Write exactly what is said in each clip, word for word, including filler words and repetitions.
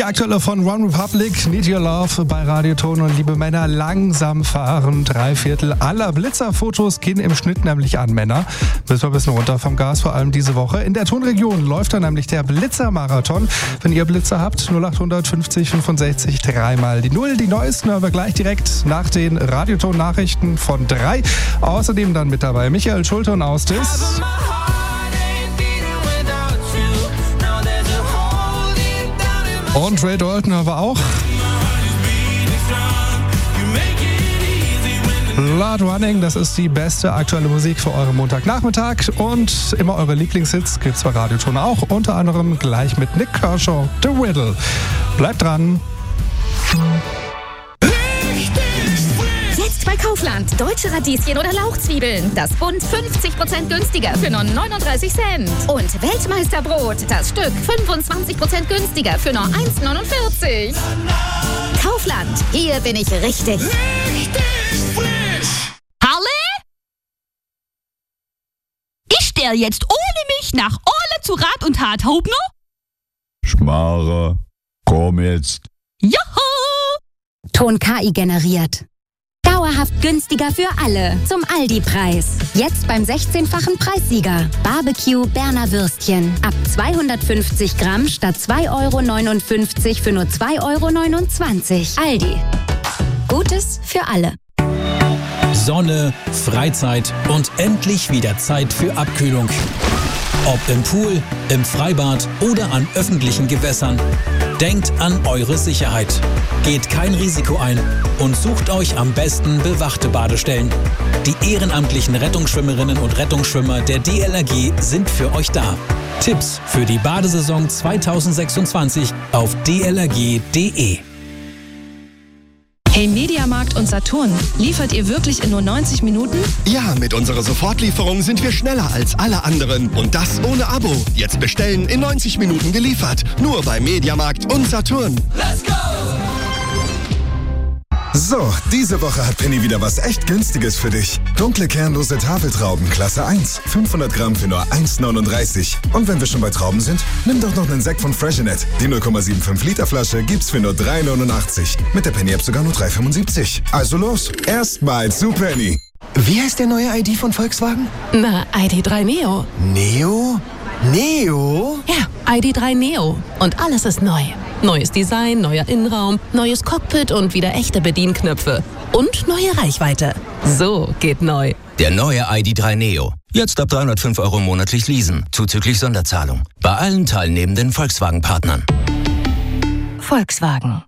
aktuelle von One Republic, Need Your Love bei Radioton. Und liebe Männer, langsam fahren. Drei Viertel aller Blitzerfotos gehen im Schnitt nämlich an Männer. Müssen wir ein bisschen runter vom Gas, vor allem diese Woche. In der Tonregion läuft da nämlich der Blitzermarathon. Wenn ihr Blitzer habt, null acht fünfzig fünfundsechzig, dreimal die Null. Die neuesten hören wir gleich direkt nach den Radioton-Nachrichten von drei. Außerdem dann mit dabei Michael Schulte und Austis. Und Ray Dalton haben wir auch. Blood Running, das ist die beste aktuelle Musik für euren Montagnachmittag. Und immer eure Lieblingshits gibt's bei Radioton auch. Unter anderem gleich mit Nick Kershaw, The Riddle. Bleibt dran. Jetzt bei Kaufland. Deutsche Radieschen oder Lauchzwiebeln. Das Bund fünfzig Prozent günstiger für nur neununddreißig Cent. Und Weltmeisterbrot. Das Stück fünfundzwanzig Prozent günstiger für nur eins neunundvierzig. Kaufland. Hier bin ich richtig. Richtig frisch. Halle? Ich stell jetzt ohne mich nach Orle zu Rat und Tat Hauptner? Schmarre. Komm jetzt. Joho! Ton K I generiert. Dauerhaft günstiger für alle. Zum Aldi-Preis. Jetzt beim sechzehnfachen Preissieger. Barbecue Berner Würstchen. Ab zweihundertfünfzig Gramm statt zwei Euro neunundfünfzig für nur zwei Euro neunundzwanzig. Aldi. Gutes für alle. Sonne, Freizeit und endlich wieder Zeit für Abkühlung. Ob im Pool, im Freibad oder an öffentlichen Gewässern. Denkt an eure Sicherheit. Geht kein Risiko ein und sucht euch am besten bewachte Badestellen. Die ehrenamtlichen Rettungsschwimmerinnen und Rettungsschwimmer der D L R G sind für euch da. Tipps für die Badesaison zweitausendsechsundzwanzig auf d l r g punkt d e. Hey Mediamarkt und Saturn, liefert ihr wirklich in nur neunzig Minuten? Ja, mit unserer Sofortlieferung sind wir schneller als alle anderen. Und das ohne Abo. Jetzt bestellen, in neunzig Minuten geliefert. Nur bei Mediamarkt und Saturn. Let's go! So, diese Woche hat Penny wieder was echt Günstiges für dich. Dunkle kernlose Tafeltrauben, Klasse eins. fünfhundert Gramm für nur eins neununddreißig. Und wenn wir schon bei Trauben sind, nimm doch noch einen Sekt von Freshenet. Die null Komma fünfundsiebzig Liter Flasche gibt's für nur drei neunundachtzig. Mit der Penny-App sogar nur drei fünfundsiebzig. Also los, erstmal zu Penny. Wie heißt der neue I D von Volkswagen? Na, I D drei Neo. Neo? Neo? Ja, I D drei Neo. Und alles ist neu. Neues Design, neuer Innenraum, neues Cockpit und wieder echte Bedienknöpfe. Und neue Reichweite. So geht neu. Der neue I D drei Neo. Jetzt ab dreihundertfünf Euro monatlich leasen, zuzüglich Sonderzahlung. Bei allen teilnehmenden Volkswagen-Partnern. Volkswagen.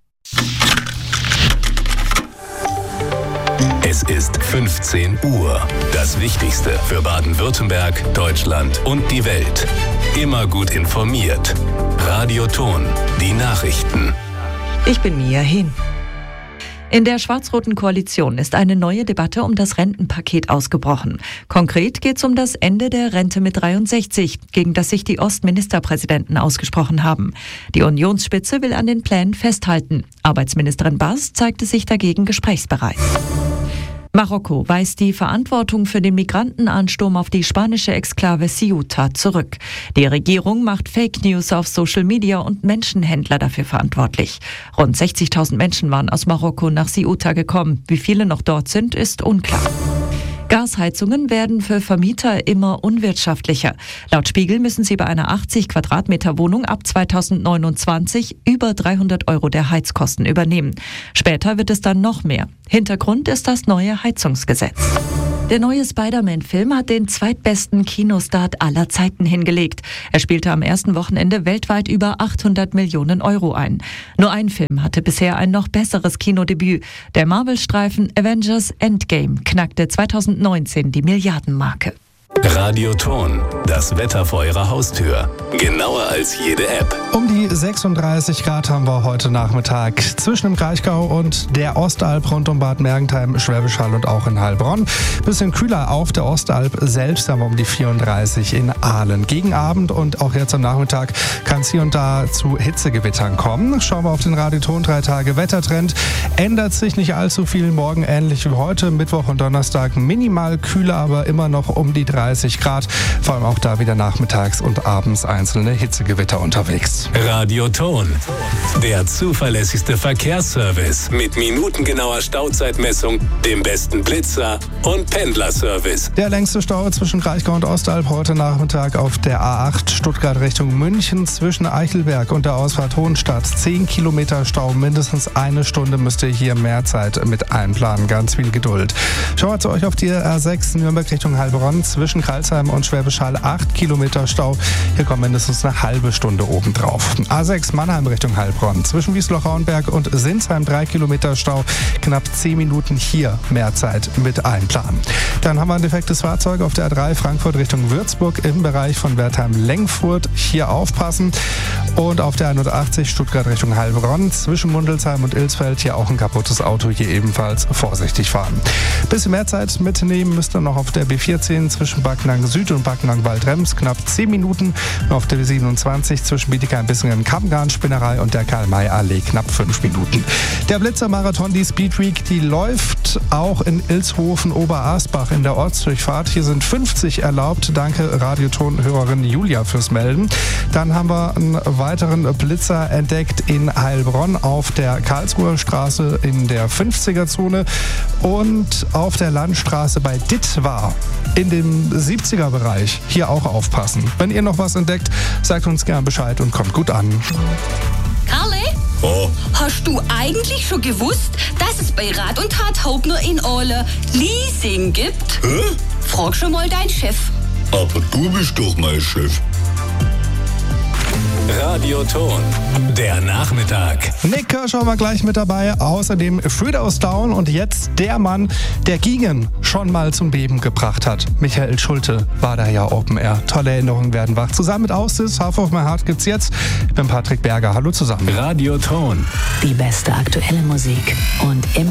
Es ist fünfzehn Uhr. Das Wichtigste für Baden-Württemberg, Deutschland und die Welt. Immer gut informiert. Radioton, die Nachrichten. Ich bin Mia Hin. In der schwarz-roten Koalition ist eine neue Debatte um das Rentenpaket ausgebrochen. Konkret geht es um das Ende der Rente mit dreiundsechzig, gegen das sich die Ostministerpräsidenten ausgesprochen haben. Die Unionsspitze will an den Plänen festhalten. Arbeitsministerin Bas zeigte sich dagegen gesprächsbereit. Marokko weist die Verantwortung für den Migrantenansturm auf die spanische Exklave Ceuta zurück. Die Regierung macht Fake News auf Social Media und Menschenhändler dafür verantwortlich. Rund sechzigtausend Menschen waren aus Marokko nach Ceuta gekommen. Wie viele noch dort sind, ist unklar. Gasheizungen werden für Vermieter immer unwirtschaftlicher. Laut Spiegel müssen sie bei einer achtzig Quadratmeter Wohnung ab zweitausendneunundzwanzig über dreihundert Euro der Heizkosten übernehmen. Später wird es dann noch mehr. Hintergrund ist das neue Heizungsgesetz. Der neue Spider-Man-Film hat den zweitbesten Kinostart aller Zeiten hingelegt. Er spielte am ersten Wochenende weltweit über achthundert Millionen Euro ein. Nur ein Film hatte bisher ein noch besseres Kinodebüt. Der Marvel-Streifen Avengers Endgame knackte zweitausendneunzehn die Milliardenmarke. Radioton, das Wetter vor Ihrer Haustür. Genauer als jede App. Um die sechsunddreißig Grad haben wir heute Nachmittag zwischen dem Kraichgau und der Ostalb rund um Bad Mergentheim, Schwäbisch Hall und auch in Heilbronn. Bisschen kühler auf der Ostalb selbst, haben wir um die vierunddreißig in Aalen. Gegen Abend und auch jetzt am Nachmittag kann es hier und da zu Hitzegewittern kommen. Schauen wir auf den Radioton drei Tage Wettertrend. Ändert sich nicht allzu viel. Morgen ähnlich wie heute, Mittwoch und Donnerstag minimal kühler, aber immer noch um die dreißig dreißig Grad. Vor allem auch da wieder nachmittags und abends einzelne Hitzegewitter unterwegs. Radioton, der zuverlässigste Verkehrsservice mit minutengenauer Stauzeitmessung, dem besten Blitzer und Pendlerservice. Der längste Stau zwischen Kraichgau und Ostalb heute Nachmittag auf der A acht Stuttgart Richtung München zwischen Eichelberg und der Ausfahrt Hohenstadt. zehn Kilometer Stau, mindestens eine Stunde müsst ihr hier mehr Zeit mit einplanen. Ganz viel Geduld. Schauen wir zu euch auf die A sechs Nürnberg Richtung Heilbronn zwischen Karlsheim und Schwäbisch Hall. acht Kilometer Stau. Hier kommt mindestens eine halbe Stunde obendrauf. A sechs Mannheim Richtung Heilbronn zwischen Wiesloch-Rauenberg und Sinsheim. drei Kilometer Stau. Knapp zehn Minuten hier mehr Zeit mit einplanen. Dann haben wir ein defektes Fahrzeug auf der A drei Frankfurt Richtung Würzburg im Bereich von Wertheim-Lengfurt. Hier aufpassen. Und auf der hundertachtzig Stuttgart Richtung Heilbronn zwischen Mundelsheim und Ilsfeld. Hier auch ein kaputtes Auto. Hier ebenfalls vorsichtig fahren. Bisschen mehr Zeit mitnehmen müsst ihr noch auf der B vierzehn zwischen Backnang Süd und Backnang Waldrems. Knapp zehn Minuten. Und auf der B siebenundzwanzig zwischen Bietigheim-Bissingen Kammgarn-Spinnerei und der Karl-May-Allee. Knapp fünf Minuten. Der Blitzer-Marathon, die Speed Week, die läuft auch in Ilshofen Oberasbach in der Ortsdurchfahrt. Hier sind fünfzig erlaubt. Danke Radioton-Hörerin Julia fürs Melden. Dann haben wir einen weiteren Blitzer entdeckt in Heilbronn auf der Karlsruher Straße in der fünfziger-Zone und auf der Landstraße bei Dittwar in dem siebziger-Bereich. Hier auch aufpassen. Wenn ihr noch was entdeckt, sagt uns gern Bescheid und kommt gut an. Karle? Oh. Hast du eigentlich schon gewusst, dass es bei Rat und Tat Hauptner in Ole Leasing gibt? Hä? Frag schon mal deinen Chef. Aber du bist doch mein Chef. Radioton, der Nachmittag. Nick Kershaw war gleich mit dabei. Außerdem Fridaus Down und jetzt der Mann, der Gigen schon mal zum Beben gebracht hat. Michael Schulte war da ja Open Air. Tolle Erinnerungen werden wach. Zusammen mit Ausis, Half of My Heart gibt's jetzt. Ich bin Patrick Berger. Hallo zusammen. Radioton. Die beste aktuelle Musik und im